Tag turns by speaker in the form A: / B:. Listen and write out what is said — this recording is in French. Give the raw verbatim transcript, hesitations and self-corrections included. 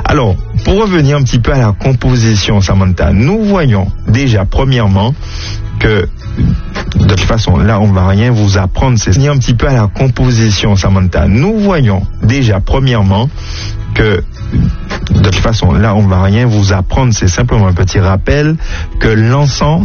A: Alors, pour revenir un petit peu à la composition, Samantha, nous voyons déjà, premièrement, que de toute façon, là, on va rien vous apprendre. C'est revenir un petit peu à la composition, Samantha. Nous voyons déjà, premièrement, que de toute façon, là, on va rien vous apprendre. C'est simplement un petit rappel que l'encens